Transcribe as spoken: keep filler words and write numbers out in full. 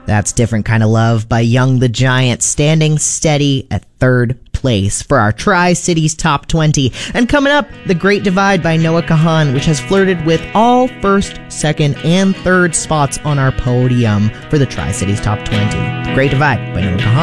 That's Different Kind of Love by Young the Giant, standing steady at third place for our Tri-Cities Top twenty. And coming up, The Great Divide by Noah Kahan, which has flirted with all first, second, and third spots on our podium for the Tri-Cities Top twenty. The Great Divide by Noah Kahan.